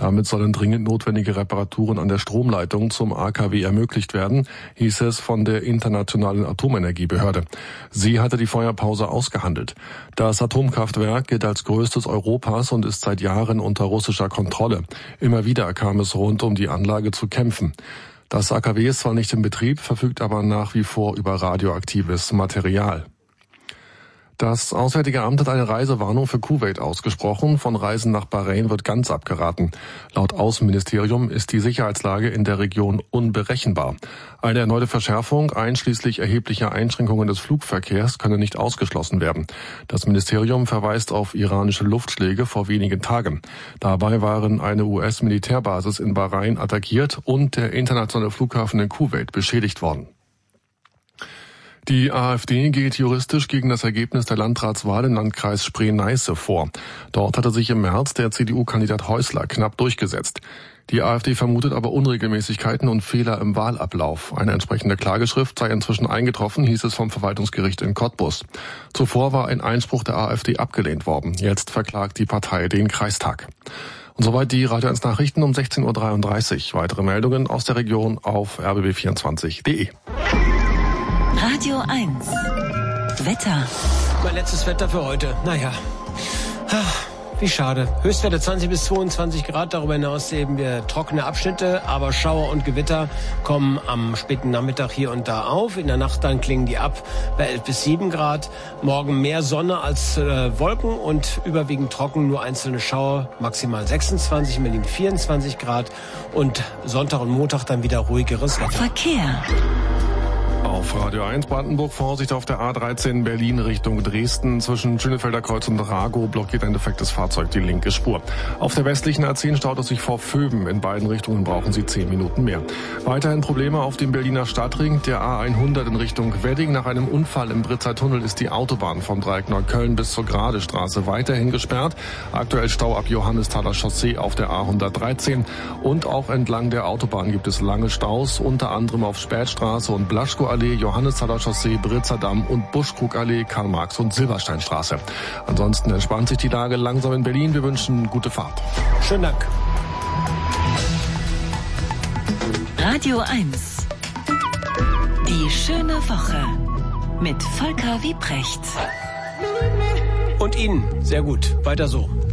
Damit sollen dringend notwendige Reparaturen an der Stromleitung zum AKW ermöglicht werden, hieß es von der Internationalen Atomenergiebehörde. Sie hatte die Feuerpause ausgehandelt. Das Atomkraftwerk gilt als größtes Europas und ist seit Jahren unter russischer Kontrolle. Immer wieder kam es rund um die Anlage zu Kämpfen. Das AKW ist zwar nicht in Betrieb, verfügt aber nach wie vor über radioaktives Material. Das Auswärtige Amt hat eine Reisewarnung für Kuwait ausgesprochen. Von Reisen nach Bahrain wird ganz abgeraten. Laut Außenministerium ist die Sicherheitslage in der Region unberechenbar. Eine erneute Verschärfung, einschließlich erheblicher Einschränkungen des Flugverkehrs, könne nicht ausgeschlossen werden. Das Ministerium verweist auf iranische Luftschläge vor wenigen Tagen. Dabei waren eine US-Militärbasis in Bahrain attackiert und der internationale Flughafen in Kuwait beschädigt worden. Die AfD geht juristisch gegen das Ergebnis der Landratswahl im Landkreis Spree-Neiße vor. Dort hatte sich im März der CDU-Kandidat Häusler knapp durchgesetzt. Die AfD vermutet aber Unregelmäßigkeiten und Fehler im Wahlablauf. Eine entsprechende Klageschrift sei inzwischen eingetroffen, hieß es vom Verwaltungsgericht in Cottbus. Zuvor war ein Einspruch der AfD abgelehnt worden. Jetzt verklagt die Partei den Kreistag. Und soweit die Radio 1 Nachrichten um 16.33 Uhr. Weitere Meldungen aus der Region auf rbb24.de. Radio 1. Wetter. Mein letztes Wetter für heute. Naja, wie schade. Höchstwerte 20 bis 22 Grad. Darüber hinaus sehen wir trockene Abschnitte, aber Schauer und Gewitter kommen am späten Nachmittag hier und da auf. In der Nacht dann klingen die ab bei 11 bis 7 Grad. Morgen mehr Sonne als Wolken und überwiegend trocken, nur einzelne Schauer. Maximal 26, in Berlin 24 Grad. Und Sonntag und Montag dann wieder ruhigeres Wetter. Verkehr. Auf Radio 1 Brandenburg Vorsicht auf der A13 Berlin Richtung Dresden. Zwischen Schönefelder Kreuz und Ragow blockiert ein defektes Fahrzeug die linke Spur. Auf der westlichen A10 staut es sich vor Vöben. In beiden Richtungen brauchen Sie 10 Minuten mehr. Weiterhin Probleme auf dem Berliner Stadtring. Der A100 in Richtung Wedding. Nach einem Unfall im Britzer Tunnel ist die Autobahn vom Dreieck Neukölln bis zur Gradestraße weiterhin gesperrt. Aktuell Stau ab Johannesthaler Chaussee auf der A113. Und auch entlang der Autobahn gibt es lange Staus, unter anderem auf Spätstraße und Blaschko-Allee, Johannesthaler Chaussee, Britzer Damm und Buschkrugallee, Karl-Marx- und Silbersteinstraße. Ansonsten entspannt sich die Lage langsam in Berlin. Wir wünschen gute Fahrt. Schönen Dank. Radio 1. Die schöne Woche mit Volker Wiebrecht. Und Ihnen sehr gut. Weiter so.